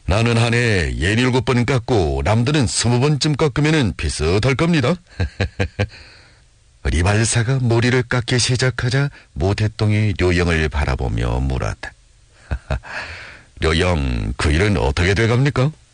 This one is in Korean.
나는 한 해 17번 깎고 남들은 20번쯤 깎으면 비슷할 겁니다. 리발사가 머리를 깎기 시작하자 모태똥이 료영을 바라보며 물었다. 료영, 그 일은 어떻게 돼갑니까?